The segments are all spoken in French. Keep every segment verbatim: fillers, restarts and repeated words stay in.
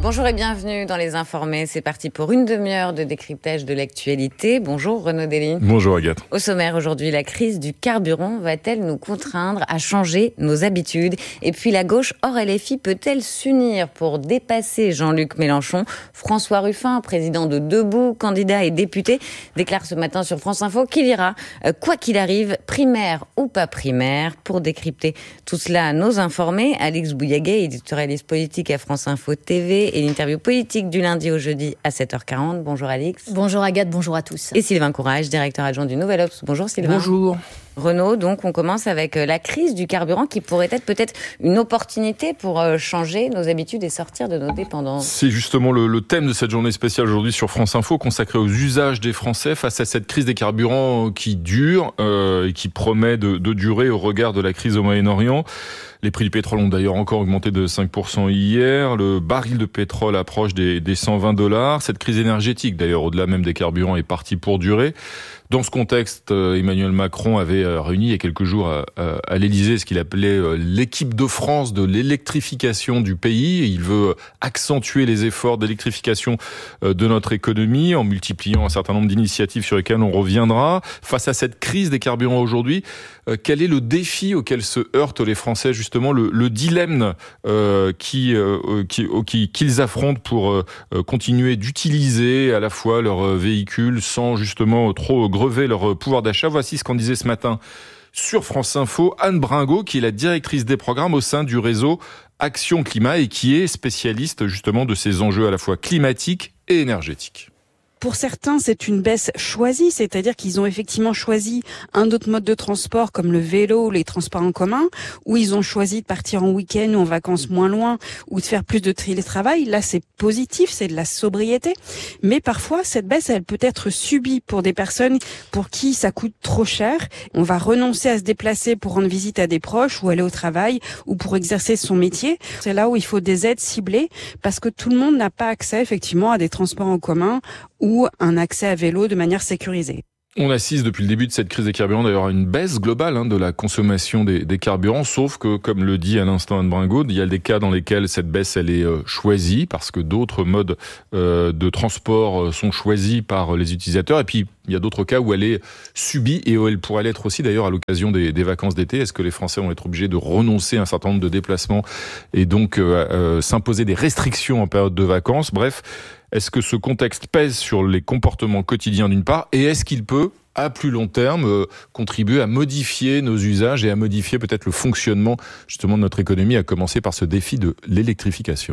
Bonjour et bienvenue dans Les Informés. C'est parti pour une demi-heure de décryptage de l'actualité. Bonjour Renaud Delis. Bonjour Agathe. Au sommaire aujourd'hui, la crise du carburant va-t-elle nous contraindre à changer nos habitudes ? Et puis la gauche hors L F I peut-elle s'unir pour dépasser Jean-Luc Mélenchon ? François Ruffin, président de Debout, candidat et député, déclare ce matin sur France Info qu'il ira, euh, quoi qu'il arrive, primaire ou pas primaire. Pour décrypter tout cela, nos informés, Alix Bouillaguet, éditorialiste politique à France Info T V, et l'interview politique du lundi au jeudi à sept heures quarante. Bonjour Alix. Bonjour Agathe, bonjour à tous. Et Sylvain Courage, directeur adjoint du Nouvel Obs. Bonjour Sylvain. Bonjour. Renaud, donc on commence avec la crise du carburant qui pourrait être peut-être une opportunité pour changer nos habitudes et sortir de nos dépendances. C'est justement le, le thème de cette journée spéciale aujourd'hui sur France Info, consacrée aux usages des Français face à cette crise des carburants qui dure euh, et qui promet de, de durer au regard de la crise au Moyen-Orient. Les prix du pétrole ont d'ailleurs encore augmenté de cinq pour cent hier. Le baril de pétrole approche des, des cent vingt dollars. Cette crise énergétique, d'ailleurs, au-delà même des carburants, est partie pour durer. Dans ce contexte, Emmanuel Macron avait réuni il y a quelques jours à, à l'Élysée ce qu'il appelait l'équipe de France de l'électrification du pays. Il veut accentuer les efforts d'électrification de notre économie en multipliant un certain nombre d'initiatives sur lesquelles on reviendra. Face à cette crise des carburants aujourd'hui, quel est le défi auquel se heurtent les Français, justement, le, le dilemme euh, qui, euh, qui, qui, qu'ils affrontent pour euh, continuer d'utiliser à la fois leur véhicule sans justement trop grever leur pouvoir d'achat. Voici ce qu'en disait ce matin sur France Info Anne Bringot, qui est la directrice des programmes au sein du réseau Action Climat et qui est spécialiste justement de ces enjeux à la fois climatiques et énergétiques. Pour certains, c'est une baisse choisie, c'est-à-dire qu'ils ont effectivement choisi un autre mode de transport comme le vélo, les transports en commun, ou ils ont choisi de partir en week-end ou en vacances moins loin, ou de faire plus de télétravail. Là, c'est positif, c'est de la sobriété. Mais parfois, cette baisse, elle peut être subie pour des personnes pour qui ça coûte trop cher. On va renoncer à se déplacer pour rendre visite à des proches, ou aller au travail, ou pour exercer son métier. C'est là où il faut des aides ciblées, parce que tout le monde n'a pas accès, effectivement, à des transports en commun, ou un accès à vélo de manière sécurisée. On assiste depuis le début de cette crise des carburants d'ailleurs à une baisse globale hein, de la consommation des, des carburants, sauf que, comme le dit à l'instant Anne Bringot, il y a des cas dans lesquels cette baisse elle est euh, choisie parce que d'autres modes euh, de transport sont choisis par les utilisateurs, et puis il y a d'autres cas où elle est subie et où elle pourrait l'être aussi d'ailleurs à l'occasion des, des vacances d'été. Est-ce que les Français vont être obligés de renoncer à un certain nombre de déplacements et donc euh, euh, s'imposer des restrictions en période de vacances ? Bref, est-ce que ce contexte pèse sur les comportements quotidiens d'une part, et est-ce qu'il peut, à plus long terme, euh, contribuer à modifier nos usages et à modifier peut-être le fonctionnement justement de notre économie, à commencer par ce défi de l'électrification ?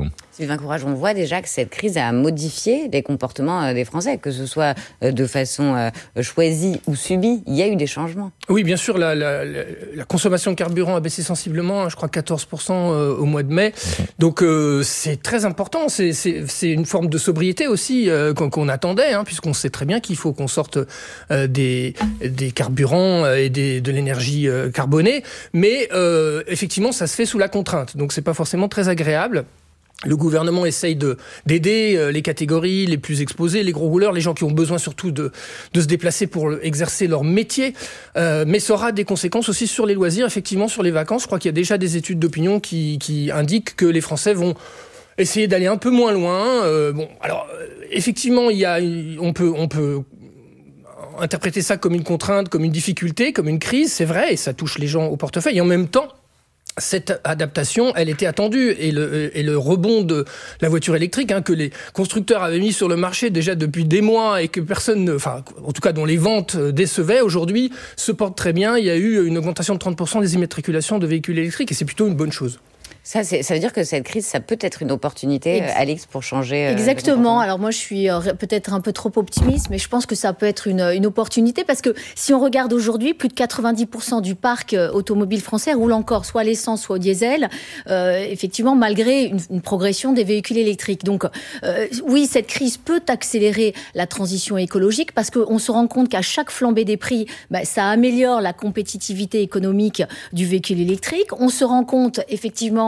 Sylvain Courage, on voit déjà que cette crise a modifié les comportements des Français, que ce soit de façon choisie ou subie, il y a eu des changements. Oui, bien sûr, la, la, la, la consommation de carburant a baissé sensiblement, je crois quatorze pour cent au mois de mai. Donc euh, c'est très important, c'est, c'est, c'est une forme de sobriété aussi euh, qu'on, qu'on attendait, hein, puisqu'on sait très bien qu'il faut qu'on sorte euh, des, des carburants et des, de l'énergie euh, carbonée. Mais euh, effectivement, ça se fait sous la contrainte, donc c'est pas forcément très agréable. Le gouvernement essaye de, d'aider les catégories les plus exposées, les gros rouleurs, les gens qui ont besoin surtout de, de se déplacer pour exercer leur métier. Euh, mais ça aura des conséquences aussi sur les loisirs, effectivement, sur les vacances. Je crois qu'il y a déjà des études d'opinion qui, qui indiquent que les Français vont essayer d'aller un peu moins loin. Euh, bon, alors, effectivement, il y a, on peut, on peut interpréter ça comme une contrainte, comme une difficulté, comme une crise, c'est vrai, et ça touche les gens au portefeuille. Et en même temps, cette adaptation, elle était attendue, et le, et le rebond de la voiture électrique, hein, que les constructeurs avaient mis sur le marché déjà depuis des mois et que personne, ne, enfin, en tout cas dont les ventes décevaient, aujourd'hui se porte très bien. Il y a eu une augmentation de trente pour cent des immatriculations de véhicules électriques, et c'est plutôt une bonne chose. Ça, c'est, ça veut dire que cette crise, ça peut être une opportunité, Ex- Alix, pour changer... Euh, Exactement. Alors moi, je suis euh, peut-être un peu trop optimiste, mais je pense que ça peut être une, une opportunité, parce que si on regarde aujourd'hui, plus de quatre-vingt-dix pour cent du parc euh, automobile français roule encore soit à l'essence, soit au diesel, euh, effectivement, malgré une, une progression des véhicules électriques. Donc euh, oui, cette crise peut accélérer la transition écologique, parce qu'on se rend compte qu'à chaque flambée des prix, bah, ça améliore la compétitivité économique du véhicule électrique. On se rend compte, effectivement,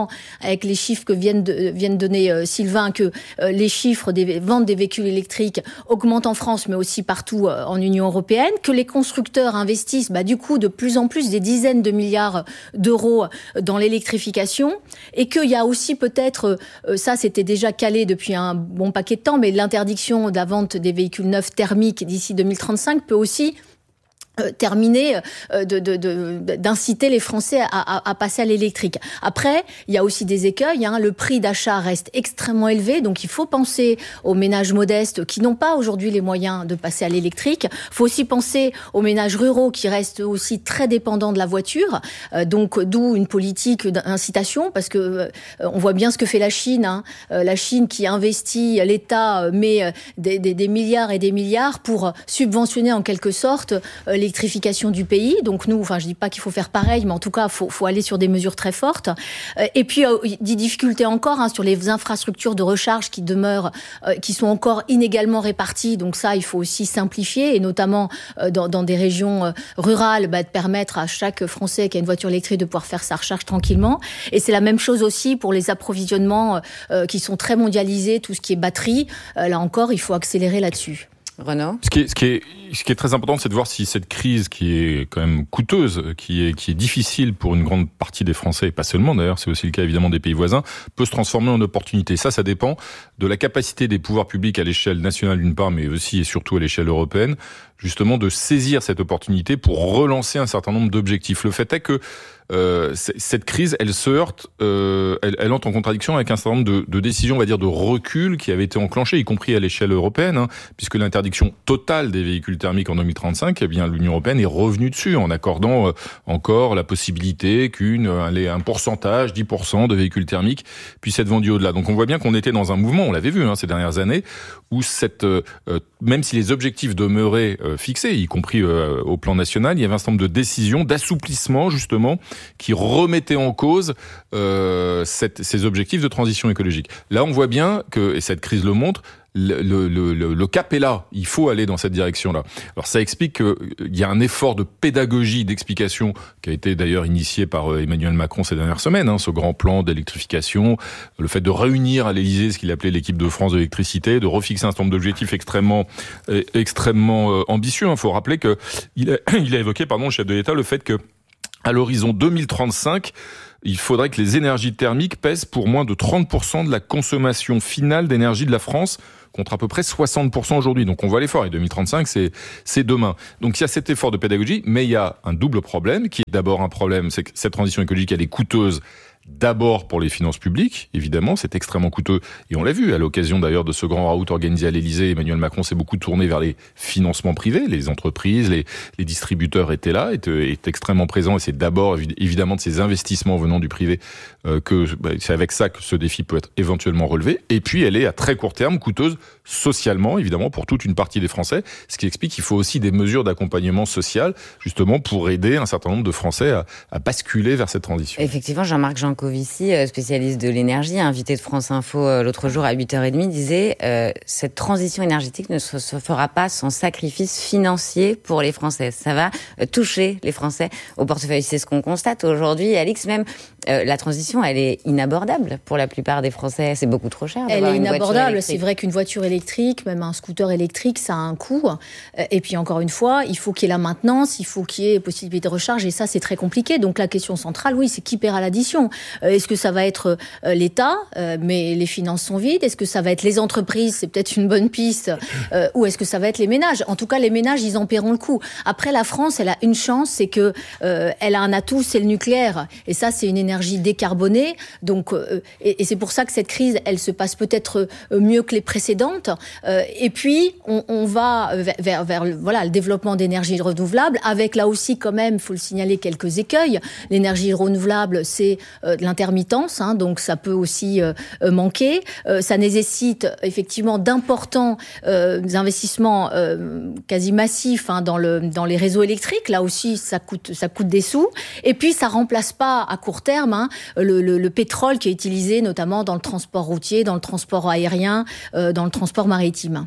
avec les chiffres que viennent de, viennent donner euh, Sylvain, que euh, les chiffres des ventes des véhicules électriques augmentent en France, mais aussi partout euh, en Union européenne, que les constructeurs investissent bah, du coup de plus en plus des dizaines de milliards d'euros dans l'électrification, et qu'il y a aussi peut-être, euh, ça c'était déjà calé depuis un bon paquet de temps, mais l'interdiction de la vente des véhicules neufs thermiques d'ici deux mille trente-cinq peut aussi Euh, terminer euh, de, de, de, d'inciter les Français à, à, à passer à l'électrique. Après, il y a aussi des écueils. Hein. Le prix d'achat reste extrêmement élevé, donc il faut penser aux ménages modestes qui n'ont pas aujourd'hui les moyens de passer à l'électrique. Il faut aussi penser aux ménages ruraux qui restent aussi très dépendants de la voiture. Euh, donc, d'où une politique d'incitation, parce que euh, on voit bien ce que fait la Chine. Hein. Euh, la Chine qui investit, l'État met des, des, des milliards et des milliards pour subventionner en quelque sorte euh, les l'électrification du pays. Donc nous, enfin je dis pas qu'il faut faire pareil, mais en tout cas il faut, faut aller sur des mesures très fortes. Euh, et puis euh, des difficultés encore hein, sur les infrastructures de recharge qui demeurent, euh, qui sont encore inégalement réparties. Donc ça, il faut aussi simplifier, et notamment euh, dans, dans des régions euh, rurales, bah, de permettre à chaque Français qui a une voiture électrique de pouvoir faire sa recharge tranquillement. Et c'est la même chose aussi pour les approvisionnements euh, qui sont très mondialisés, tout ce qui est batterie. Euh, là encore, il faut accélérer là-dessus. Renaud ? Ce qui est, ce qui est, ce qui est très important, c'est de voir si cette crise qui est quand même coûteuse, qui est, qui est difficile pour une grande partie des Français, et pas seulement d'ailleurs, c'est aussi le cas évidemment des pays voisins, peut se transformer en opportunité. Ça, ça dépend de la capacité des pouvoirs publics à l'échelle nationale d'une part, mais aussi et surtout à l'échelle européenne, justement de saisir cette opportunité pour relancer un certain nombre d'objectifs. Le fait est que euh, cette crise, elle se heurte, euh, elle, elle entre en contradiction avec un certain nombre de, de décisions, on va dire, de recul qui avaient été enclenchées, y compris à l'échelle européenne, hein, puisque l'interdiction totale des véhicules thermiques en deux mille trente-cinq, eh bien, l'Union européenne est revenue dessus en accordant euh, encore la possibilité qu'une un, un pourcentage, dix pour cent de véhicules thermiques puissent être vendus au-delà. Donc on voit bien qu'on était dans un mouvement, on l'avait vu hein, ces dernières années, où cette, euh, même si les objectifs demeuraient euh, fixés, y compris euh, au plan national, il y avait un certain nombre de décisions, d'assouplissement justement, qui remettaient en cause euh, cette, ces objectifs de transition écologique. Là, on voit bien que, et cette crise le montre, Le, le, le, le cap est là, il faut aller dans cette direction-là. Alors ça explique qu'il y a un effort de pédagogie, d'explication qui a été d'ailleurs initié par Emmanuel Macron ces dernières semaines, hein, ce grand plan d'électrification, le fait de réunir à l'Élysée ce qu'il appelait l'équipe de France de l'électricité, de refixer un certain nombre d'objectifs extrêmement, extrêmement ambitieux. Il faut rappeler que il a, il a évoqué, pardon, le chef de l'État, le fait que à l'horizon deux mille trente-cinq, il faudrait que les énergies thermiques pèsent pour moins de trente pour cent de la consommation finale d'énergie de la France, contre à peu près soixante pour cent aujourd'hui. Donc on voit l'effort, et deux mille trente-cinq, c'est, c'est demain. Donc il y a cet effort de pédagogie, mais il y a un double problème, qui est d'abord un problème, c'est que cette transition écologique, elle est coûteuse, d'abord pour les finances publiques, évidemment, c'est extrêmement coûteux, et on l'a vu, à l'occasion d'ailleurs de ce grand raout organisé à l'Élysée, Emmanuel Macron s'est beaucoup tourné vers les financements privés, les entreprises, les, les distributeurs étaient là, étaient, étaient extrêmement présents, et c'est d'abord évidemment de ces investissements venant du privé euh, que bah, c'est avec ça que ce défi peut être éventuellement relevé, et puis elle est à très court terme coûteuse socialement, évidemment, pour toute une partie des Français, ce qui explique qu'il faut aussi des mesures d'accompagnement social, justement pour aider un certain nombre de Français à, à basculer vers cette transition. Effectivement, Jean-Marc Jancovici, spécialiste de l'énergie, invité de France Info l'autre jour à huit heures trente, disait euh, « Cette transition énergétique ne se, se fera pas sans sacrifice financier pour les Français. Ça va euh, toucher les Français au portefeuille. » C'est ce qu'on constate aujourd'hui. Alix, même, euh, la transition, elle est inabordable pour la plupart des Français. C'est beaucoup trop cher. Elle est inabordable. C'est vrai qu'une voiture électrique, même un scooter électrique, ça a un coût. Et puis, encore une fois, il faut qu'il y ait la maintenance, il faut qu'il y ait possibilité de recharge. Et ça, c'est très compliqué. Donc, la question centrale, oui, c'est qui paiera l'addition. Euh, est-ce que ça va être euh, l'État, euh, mais les finances sont vides? Est-ce que ça va être les entreprises? C'est peut-être une bonne piste. Euh, ou est-ce que ça va être les ménages? En tout cas, les ménages, ils en paieront le coup. Après, la France, elle a une chance, c'est que euh, elle a un atout, c'est le nucléaire. Et ça, c'est une énergie décarbonée. Donc, euh, et, et c'est pour ça que cette crise, elle se passe peut-être mieux que les précédentes. Euh, et puis, on, on va vers, vers, vers voilà, le développement d'énergies renouvelables, avec là aussi, quand même, il faut le signaler, quelques écueils. L'énergie renouvelable, c'est euh, de l'intermittence, hein, donc ça peut aussi euh, manquer. Euh, ça nécessite effectivement d'importants euh, investissements euh, quasi massifs hein, dans, le, dans les réseaux électriques. Là aussi, ça coûte, ça coûte des sous. Et puis, ça remplace pas à court terme hein, le, le, le pétrole qui est utilisé notamment dans le transport routier, dans le transport aérien, euh, dans le transport maritime.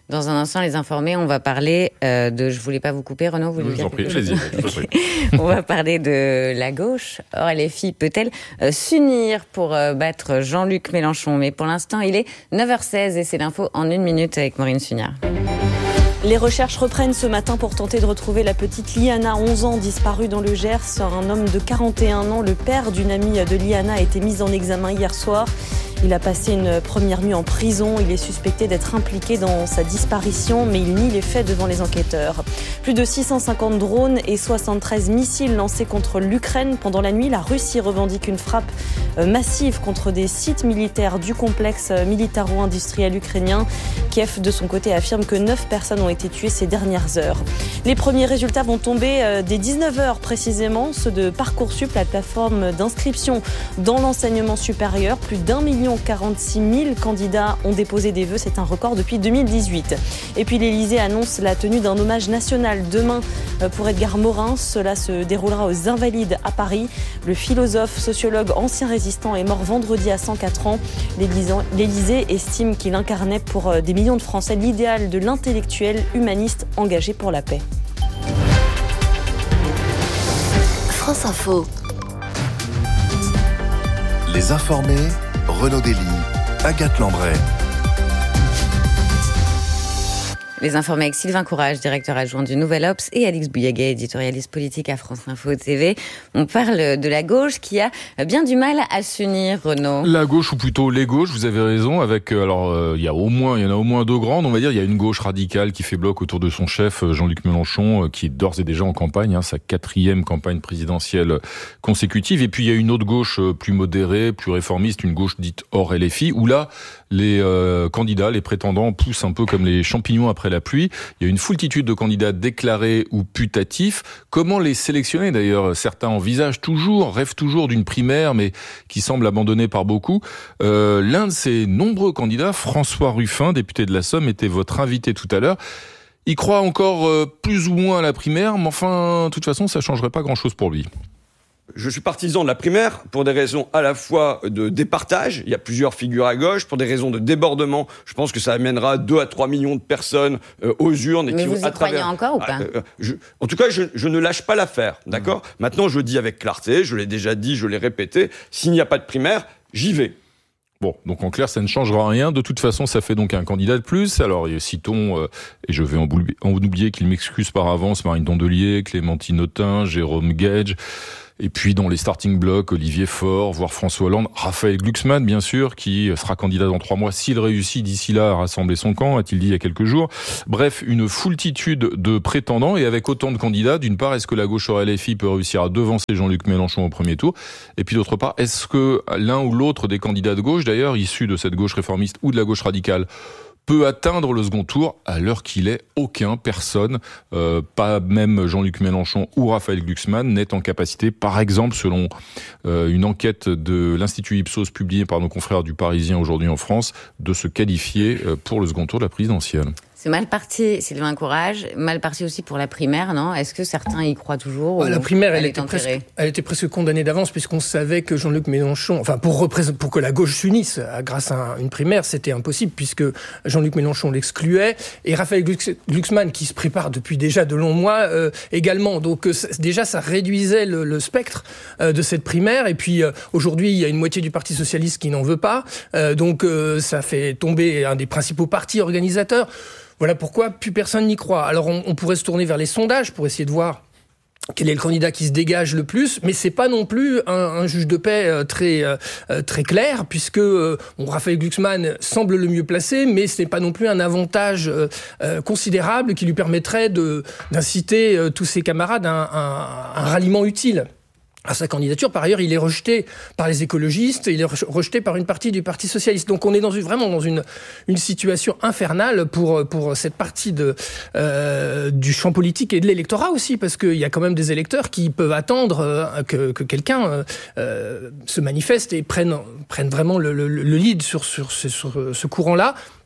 Dans un instant, les informés, on va parler euh, de... Je voulais pas vous couper, Renaud, vous Je vous en prie, allez-y. On va parler de la gauche. Or, L F I peut-elle euh, s'unir pour euh, battre Jean-Luc Mélenchon? Mais pour l'instant, il est neuf heures seize et c'est l'info en une minute avec Maureen Sugnard. Les recherches reprennent ce matin pour tenter de retrouver la petite Liana, onze ans, disparue dans le Gers. Un homme de quarante et un ans, le père d'une amie de Liana, a été mis en examen hier soir. Il a passé une première nuit en prison. Il est suspecté d'être impliqué dans sa disparition, mais il nie les faits devant les enquêteurs. Plus de six cent cinquante drones et soixante-treize missiles lancés contre l'Ukraine. Pendant la nuit, la Russie revendique une frappe massive contre des sites militaires du complexe militaro-industriel ukrainien. Kiev, de son côté, affirme que neuf personnes ont été tuées ces dernières heures. Les premiers résultats vont tomber dès dix-neuf heures précisément, ceux de Parcoursup, la plateforme d'inscription dans l'enseignement supérieur. Plus d'un million quarante-six mille candidats ont déposé des vœux, c'est un record depuis deux mille dix-huit. Et puis l'Élysée annonce la tenue d'un hommage national demain pour Edgar Morin. Cela se déroulera aux Invalides à Paris. Le philosophe, sociologue, ancien résistant est mort vendredi à cent quatre ans. L'Élysée estime qu'il incarnait pour des millions de Français l'idéal de l'intellectuel humaniste engagé pour la paix. France Info. Les informés, Renaud Dely, Agathe Lambray. Les informés avec Sylvain Courage, directeur adjoint du Nouvel Obs, et Alix Bouillaguet, éditorialiste politique à France Info T V. On parle de la gauche qui a bien du mal à s'unir, Renaud. La gauche, ou plutôt les gauches, vous avez raison, avec, alors, euh, il y a au moins, il y en a au moins deux grandes, on va dire. Il y a une gauche radicale qui fait bloc autour de son chef, Jean-Luc Mélenchon, euh, qui est d'ores et déjà en campagne, hein, sa quatrième campagne présidentielle consécutive. Et puis, il y a une autre gauche euh, plus modérée, plus réformiste, une gauche dite hors L F I, où là, les euh, candidats, les prétendants poussent un peu comme les champignons après la pluie. Il y a une foultitude de candidats déclarés ou putatifs. Comment les sélectionner d'ailleurs? Certains envisagent toujours, rêvent toujours d'une primaire, mais qui semble abandonnée par beaucoup. Euh, l'un de ces nombreux candidats, François Ruffin, député de la Somme, était votre invité tout à l'heure. Il croit encore euh, plus ou moins à la primaire, mais enfin, de toute façon, ça changerait pas grand-chose pour lui. Je suis partisan de la primaire pour des raisons à la fois de départage, il y a plusieurs figures à gauche, pour des raisons de débordement. Je pense que ça amènera deux à trois millions de personnes euh, aux urnes. Et Mais qui vous vont, y à croyez travers... encore ou pas? euh, je... En tout cas, je, je ne lâche pas l'affaire, d'accord ? Mmh. Maintenant, je dis avec clarté, je l'ai déjà dit, je l'ai répété, s'il n'y a pas de primaire, j'y vais. Bon, donc en clair, ça ne changera rien. De toute façon, ça fait donc un candidat de plus. Alors, citons, euh, et je vais en, boule... en oublier qu'il m'excuse par avance, Marine Tondelier, Clémentine Autain, Jérôme Gage... Et puis dans les starting blocks, Olivier Faure, voire François Hollande, Raphaël Glucksmann, bien sûr, qui sera candidat dans trois mois s'il réussit d'ici là à rassembler son camp, a-t-il dit il y a quelques jours. Bref, une foultitude de prétendants, et avec autant de candidats, d'une part, est-ce que la gauche hors L F I peut réussir à devancer Jean-Luc Mélenchon au premier tour? Et puis d'autre part, est-ce que l'un ou l'autre des candidats de gauche, d'ailleurs, issus de cette gauche réformiste ou de la gauche radicale, peut atteindre le second tour? À l'heure qu'il est, aucun, personne, euh, pas même Jean-Luc Mélenchon ou Raphaël Glucksmann, n'est en capacité, par exemple, selon euh, une enquête de l'Institut Ipsos publiée par nos confrères du Parisien aujourd'hui en France, de se qualifier pour le second tour de la présidentielle. C'est mal parti, Sylvain Courage, mal parti aussi pour la primaire, non? Est-ce que certains y croient toujours? Ouais, ou la primaire, elle, elle, était presque, elle était presque condamnée d'avance, puisqu'on savait que Jean-Luc Mélenchon, enfin, pour, représenter, pour que la gauche s'unisse grâce à une primaire, c'était impossible, puisque Jean-Luc Mélenchon l'excluait, et Raphaël Glucksmann, qui se prépare depuis déjà de longs mois, euh, également. Donc, euh, déjà, ça réduisait le, le spectre euh, de cette primaire, et puis euh, aujourd'hui, il y a une moitié du Parti socialiste qui n'en veut pas, euh, donc euh, ça fait tomber un des principaux partis organisateurs. Voilà pourquoi plus personne n'y croit. Alors on, on pourrait se tourner vers les sondages pour essayer de voir quel est le candidat qui se dégage le plus, mais c'est pas non plus un, un juge de paix euh, très euh, très clair, puisque euh, bon, Raphaël Glucksmann semble le mieux placé, mais ce n'est pas non plus un avantage euh, euh, considérable qui lui permettrait de d'inciter euh, tous ses camarades à un, un, un ralliement utile à sa candidature. Par ailleurs, il est rejeté par les écologistes, il est rejeté par une partie du Parti socialiste. Donc on est dans une, vraiment dans une, une situation infernale pour, pour cette partie de, euh, du champ politique et de l'électorat aussi, parce qu'il y a quand même des électeurs qui peuvent attendre euh, que, que quelqu'un euh, se manifeste et prenne, prenne vraiment le, le, le lead sur, sur, sur ce courant-là.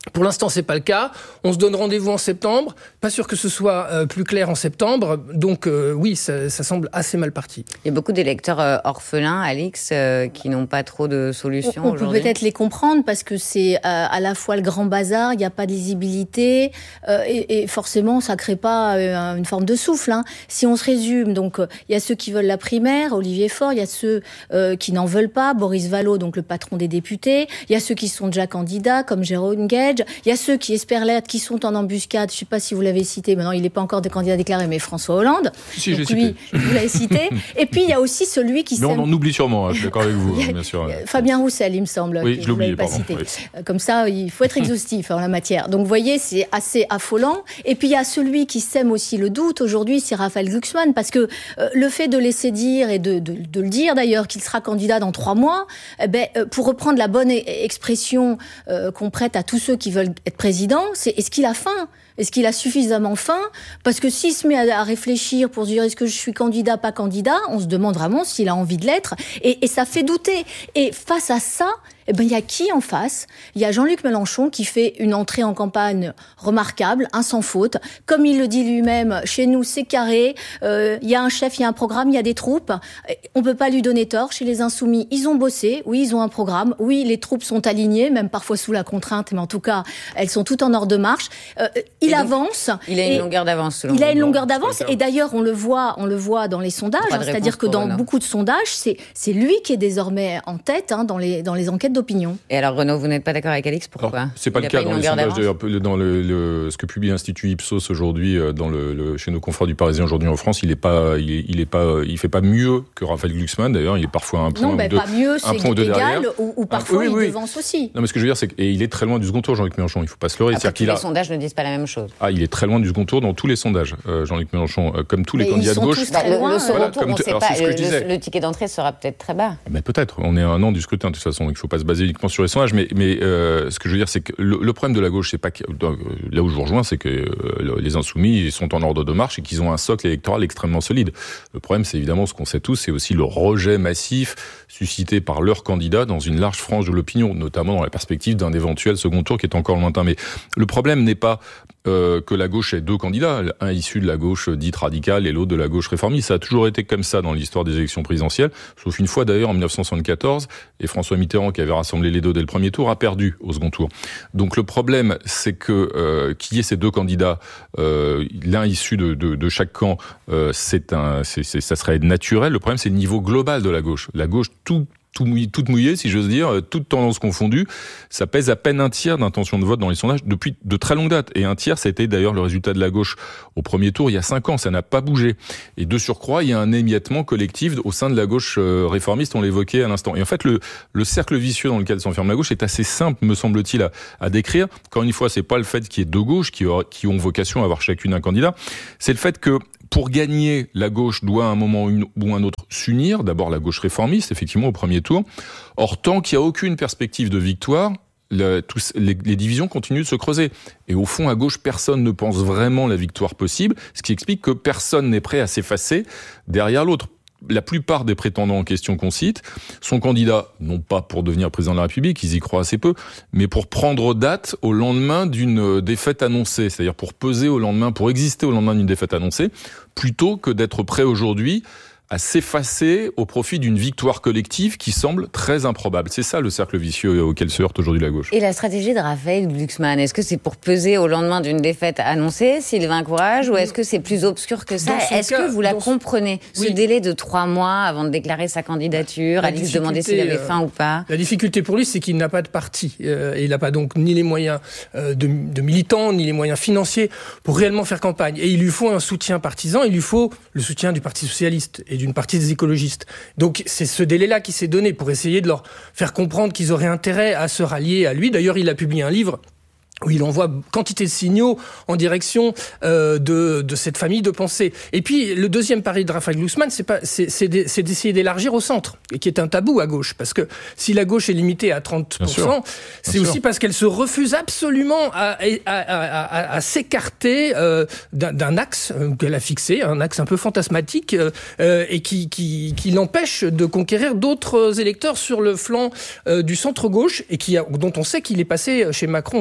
Pour l'instant, c'est pas le cas. On se donne rendez-vous en septembre. Pas sûr que ce soit euh, plus clair en septembre. Donc euh, oui, ça, ça semble assez mal parti. Il y a beaucoup d'électeurs euh, orphelins, Alix, euh, qui n'ont pas trop de solutions on, on aujourd'hui. peut peut-être les comprendre parce que c'est euh, à la fois le grand bazar, il n'y a pas de lisibilité euh, et, et forcément, ça crée pas euh, une forme de souffle. Hein. Si on se résume, donc il euh, y a ceux qui veulent la primaire, Olivier Faure. Il y a ceux euh, qui n'en veulent pas, Boris Vallaud, donc le patron des députés. Il y a ceux qui sont déjà candidats, comme Jérôme Guedj. Il y a ceux qui espèrent l'être, qui sont en embuscade. Je ne sais pas si vous l'avez cité. Maintenant, il n'est pas encore de candidat déclaré, mais François Hollande. Si, donc j'ai lui, cité. vous l'avez cité. Et puis, il y a aussi celui qui... Mais on sème... en oublie sûrement, hein, je suis d'accord avec vous, Il y a- hein, bien sûr. ouais. Fabien Roussel, il me semble, Oui, que je vous l'ai l'avez oublié, pas pardon, cité. oui. Comme ça, il faut être exhaustif en la matière. Donc, vous voyez, c'est assez affolant. Et puis, il y a celui qui sème aussi le doute aujourd'hui, c'est Raphaël Glucksmann, parce que euh, le fait de laisser dire, et de, de, de le dire d'ailleurs, qu'il sera candidat dans trois mois, eh ben, euh, pour reprendre la bonne e- expression euh, qu'on prête à tous ceux qui veulent être président, c'est est-ce qu'il a faim ? Est-ce qu'il a suffisamment faim ? Parce que s'il se met à, à réfléchir pour se dire est-ce que je suis candidat, pas candidat, on se demande vraiment s'il a envie de l'être. Et, et ça fait douter. Et face à ça, eh ben, il y a qui en face ? Il y a Jean-Luc Mélenchon qui fait une entrée en campagne remarquable, un sans faute. Comme il le dit lui-même, chez nous, c'est carré. Euh, il y a un chef, il y a un programme, il y a des troupes. On peut pas lui donner tort. Chez les Insoumis, ils ont bossé. Oui, ils ont un programme. Oui, les troupes sont alignées, même parfois sous la contrainte, mais en tout cas, elles sont toutes en ordre de marche. Euh, il Et donc, avance. Il a une longueur d'avance, selon Il a vous. une longueur d'avance. Et d'ailleurs, on le voit, on le voit dans les sondages. Pas de Hein, c'est-à-dire réponse que pour dans Renaud. beaucoup de sondages, c'est, c'est lui qui est désormais en tête hein, dans les, dans les enquêtes d'opinion. Et alors, Renaud, vous n'êtes pas d'accord avec Alix ? Pourquoi ? Alors, c'est pas Il le a cas une dans les longueur sondages. d'avance D'ailleurs, peu- dans le, le- ce que publie l'Institut Ipsos aujourd'hui, euh, dans le, le- chez nos confrères du Parisien aujourd'hui en France, il est pas, il, est, il est pas, il fait pas mieux que Raphaël Glucksmann. D'ailleurs, il est parfois un point Non, ou ben, deux, pas mieux, un c'est point ou deux égal, derrière. ou, ou parfois oui, oui, oui. il devance aussi. Non, mais ce que je veux dire, c'est qu'il est très loin du second tour, Jean-Luc Mélenchon. Il faut pas se leurrer. Après, C'est-à-dire tous qu'il les a, sondages ne disent pas la même chose. ah, il est très loin du second tour dans tous les sondages, euh, Jean-Luc Mélenchon, euh, comme tous les Mais ils candidats de sont gauche. tous très le, loin, le second Voilà, tour, comme on tu- sait alors, pas. c'est ce que Le, je disais. le- le ticket d'entrée sera peut-être très bas. Mais peut-être. On est à un an du scrutin de toute façon, donc il faut pas se baser uniquement sur les sondages. Mais, mais euh, ce que je veux dire, c'est que le, le problème de la gauche, c'est pas que, donc, là où je vous rejoins, c'est que euh, les Insoumis ils sont en ordre de marche et qu'ils ont un socle électoral extrêmement solide. Le problème, c'est évidemment ce qu'on sait tous, c'est aussi le rejet massif suscité par leurs candidats dans une large frange de l'opinion, notamment dans la perspective d'un éventuel second tour qui est encore lointain. Mais le problème n'est pas euh, que la gauche ait deux candidats, un issu de la gauche dite radicale et l'autre de la gauche réformiste. Ça a toujours été comme ça dans l'histoire des élections présidentielles, sauf une fois d'ailleurs en dix-neuf cent soixante-quatorze, et François Mitterrand, qui avait rassemblé les deux dès le premier tour, a perdu au second tour. Donc le problème, c'est que euh, qu'il y ait ces deux candidats, euh, l'un issu de, de, de chaque camp, euh, c'est un, c'est, c'est, ça serait naturel. Le problème, c'est le niveau global de la gauche. La gauche, tout tout mouillé, toute mouillée, si j'ose dire, toute tendance confondue, ça pèse à peine un tiers d'intention de vote dans les sondages depuis de très longues dates. Et un tiers, ça a été d'ailleurs le résultat de la gauche au premier tour il y a cinq ans, ça n'a pas bougé. Et de surcroît, il y a un émiettement collectif au sein de la gauche réformiste, on l'évoquait à l'instant. Et en fait, le, le cercle vicieux dans lequel s'enferme la gauche est assez simple, me semble-t-il, à, à décrire. Encore une fois, c'est pas le fait qu'il y ait deux gauches qui, aura, qui ont vocation à avoir chacune un candidat, c'est le fait que pour gagner, la gauche doit à un moment ou un autre s'unir. D'abord la gauche réformiste, effectivement, au premier tour. Or, tant qu'il n'y a aucune perspective de victoire, le, tous, les, les divisions continuent de se creuser. Et au fond, à gauche, personne ne pense vraiment la victoire possible, ce qui explique que personne n'est prêt à s'effacer derrière l'autre. La plupart des prétendants en question qu'on cite sont candidats, non pas pour devenir président de la République, ils y croient assez peu, mais pour prendre date au lendemain d'une défaite annoncée, c'est-à-dire pour peser au lendemain, pour exister au lendemain d'une défaite annoncée, plutôt que d'être prêt aujourd'hui à s'effacer au profit d'une victoire collective qui semble très improbable. C'est ça le cercle vicieux auquel se heurte aujourd'hui la gauche. Et la stratégie de Raphaël Glucksmann, est-ce que c'est pour peser au lendemain d'une défaite annoncée, Sylvain Courage, ou est-ce que c'est plus obscur que ça ? Est-ce cas, que vous la dans comprenez, ce oui. délai de trois mois avant de déclarer sa candidature, Alix demandait s'il avait faim euh, ou pas ? La difficulté pour lui, c'est qu'il n'a pas de parti. Euh, et il n'a pas donc ni les moyens euh, de, de militants, ni les moyens financiers pour réellement faire campagne. Et il lui faut un soutien partisan, il lui faut le soutien du Parti Socialiste et d'une partie des écologistes. Donc c'est ce délai-là qui s'est donné pour essayer de leur faire comprendre qu'ils auraient intérêt à se rallier à lui. D'ailleurs, il a publié un livre où il envoie quantité de signaux en direction euh, de, de cette famille de pensée. Et puis, le deuxième pari de Raphaël Glucksmann, c'est, pas, c'est, c'est, c'est d'essayer d'élargir au centre, qui est un tabou à gauche. Parce que si la gauche est limitée à trente pour cent, Bien c'est Bien aussi sûr. Parce qu'elle se refuse absolument à, à, à, à, à s'écarter euh, d'un, d'un axe qu'elle a fixé, un axe un peu fantasmatique, euh, et qui, qui, qui l'empêche de conquérir d'autres électeurs sur le flanc euh, du centre-gauche, et qui a, dont on sait qu'il est passé chez Macron lors des deux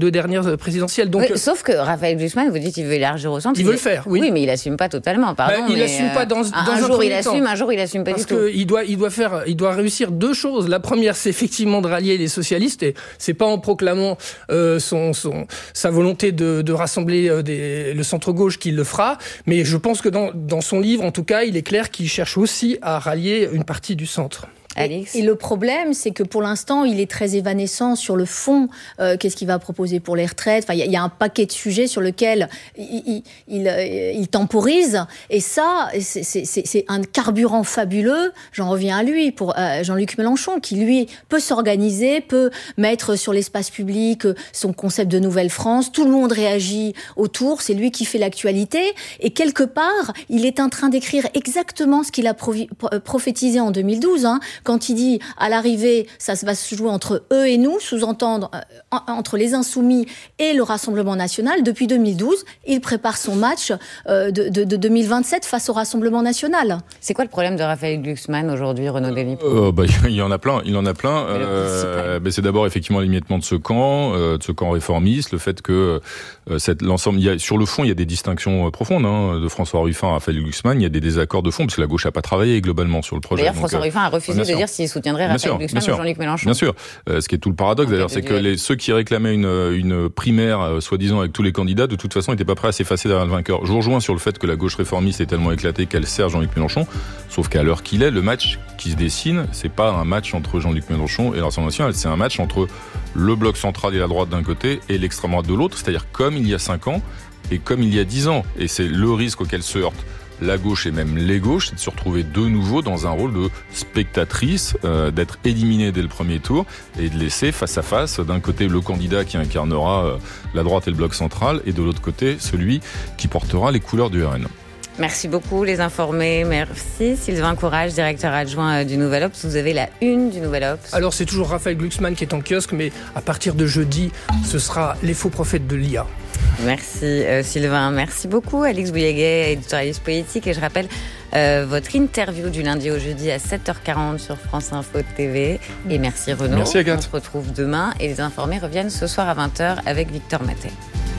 deux dernières présidentielles. Donc, oui, sauf que Raphaël Glucksmann, vous dites qu'il veut élargir au centre. Il veut le faire, oui. Oui, mais il assume pas totalement, pardon. Bah, il mais assume pas dans, dans un, un, un jour il assume, temps. un jour il assume pas Parce du tout. Parce qu'il doit, il doit faire, il doit réussir deux choses. La première, c'est effectivement de rallier les socialistes, et c'est pas en proclamant euh, son, son, sa volonté de, de rassembler euh, des, le centre-gauche qu'il le fera. Mais je pense que dans, dans son livre, en tout cas, il est clair qu'il cherche aussi à rallier une partie du centre. Alix. Et le problème, c'est que pour l'instant, il est très évanescent sur le fond. Euh, qu'est-ce qu'il va proposer pour les retraites ? Enfin, il y, y a un paquet de sujets sur lesquels il, il, il, il temporise. Et ça, c'est, c'est, c'est un carburant fabuleux. J'en reviens à lui, pour euh, Jean-Luc Mélenchon, qui, lui, peut s'organiser, peut mettre sur l'espace public son concept de Nouvelle France. Tout le monde réagit autour. C'est lui qui fait l'actualité. Et quelque part, il est en train d'écrire exactement ce qu'il a provi- prophétisé en deux mille douze, hein, quand il dit à l'arrivée, ça va se jouer entre eux et nous, sous-entendre euh, entre les Insoumis et le Rassemblement National. Depuis deux mille douze, il prépare son match euh, de, de, de deux mille vingt-sept face au Rassemblement National. C'est quoi le problème de Raphaël Glucksmann aujourd'hui, Renaud Dély ? euh, bah, Il y en a plein, il en a plein. Euh, bah, c'est d'abord effectivement l'émiettement de ce camp, euh, de ce camp réformiste, le fait que euh, cette, l'ensemble, il y a, sur le fond, il y a des distinctions profondes hein, de François Ruffin à Raphaël Glucksmann. Il y a des désaccords de fond parce que la gauche n'a pas travaillé globalement sur le projet. D'ailleurs, Donc, François euh, Ruffin a refusé de dire s'il soutiendrait Raphaël Glucksmann ou Jean-Luc Mélenchon. Bien sûr. Euh, ce qui est tout le paradoxe en d'ailleurs, c'est que les, ceux qui réclamaient une, une primaire, euh, soi-disant avec tous les candidats, de toute façon, n'étaient pas prêts à s'effacer derrière le vainqueur. Je vous rejoins sur le fait que la gauche réformiste est tellement éclatée qu'elle sert Jean-Luc Mélenchon. Sauf qu'à l'heure qu'il est, le match qui se dessine, c'est pas un match entre Jean-Luc Mélenchon et l'Assemblée nationale, c'est un match entre le bloc central et la droite d'un côté et l'extrême droite de l'autre. C'est-à-dire comme il y a cinq ans et comme il y a dix ans. Et c'est le risque auquel se heurte la gauche et même les gauches, c'est de se retrouver de nouveau dans un rôle de spectatrice, euh, d'être éliminé dès le premier tour et de laisser face à face, d'un côté le candidat qui incarnera euh, la droite et le bloc central, et de l'autre côté celui qui portera les couleurs du R N. Merci beaucoup les informés, merci. Sylvain Courage, directeur adjoint du Nouvel Obs, vous avez la une du Nouvel Obs. Alors c'est toujours Raphaël Glucksmann qui est en kiosque, mais à partir de jeudi, ce sera les faux prophètes de l'I A. Merci euh, Sylvain, merci beaucoup. Alix Bouilléguet, éditorialiste politique, et je rappelle euh, votre interview du lundi au jeudi à sept heures quarante sur France Info T V. Et merci Renaud. Merci Agathe. On se retrouve demain et les informés reviennent ce soir à vingt heures avec Victor Matet.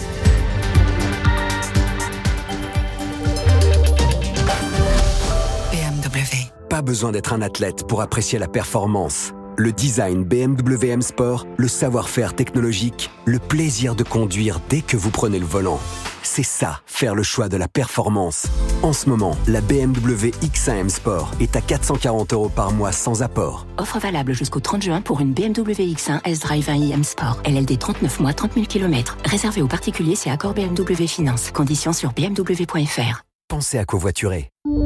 B M W. Pas besoin d'être un athlète pour apprécier la performance. Le design B M W M Sport, le savoir-faire technologique, le plaisir de conduire dès que vous prenez le volant. C'est ça, faire le choix de la performance. En ce moment, la B M W X un M Sport est à quatre cent quarante euros par mois sans apport. Offre valable jusqu'au trente juin pour une B M W X un S-Drive un i M Sport. L L D trente-neuf mois, trente mille kilomètres. Réservé aux particuliers, c'est accord B M W Finance. Conditions sur b m w point f r. Pensez à covoiturer.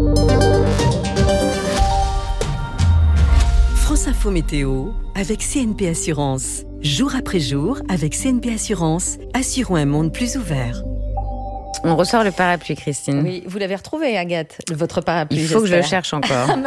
France Info Météo avec C N P Assurance. Jour après jour, avec C N P Assurance, assurons un monde plus ouvert. On ressort le parapluie, Christine. Oui, vous l'avez retrouvé, Agathe, votre parapluie. Il faut j'espère. que je le cherche encore.